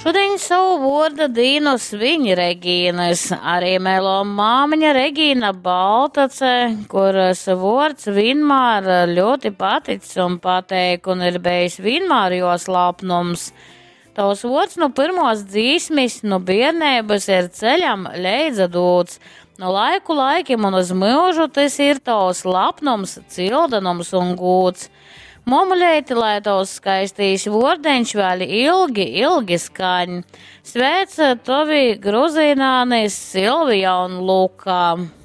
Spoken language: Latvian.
Šodien savu vārdu dīnu svin Regīnas, arī melo māmiņa Regīna Baltace, kuras vārds vienmēr ļoti paticis un pateik, un ir bijis vienmēr jos lapnums. Tavs vārds no pirmos dzīsmis, no bērnības ir ceļam leidza dūts. No laiku laikim un uz mūžu tas ir tavs lapnums, cildanums un gūts. Momuļēti, lai tavs skaistīs vordeņš vēl ilgi skaņ. Sveic tovi gruzīnānis Silvija un Lukā.